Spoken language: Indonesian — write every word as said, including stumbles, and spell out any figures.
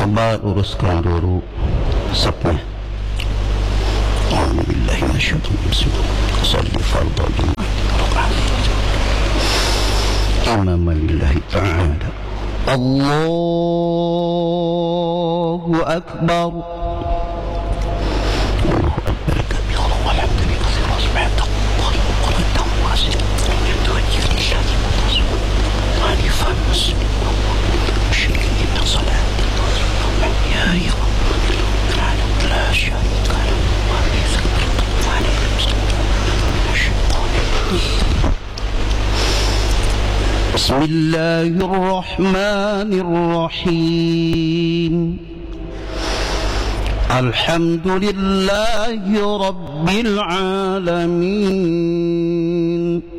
Coba luruskan dulu sapnya. Alhamdulillah Salli fardhu Imam lillahi ta'ala. Allahu Akbar. Allahu Akbar kabira walhamdulillah subhanallah qultam wasil tuwajjih lillahi hanifan musliman mushrikin salat ya ya la syarika lahu wa Bismillahirrahmanirrahim. Alhamdulillahi rabbil alamin.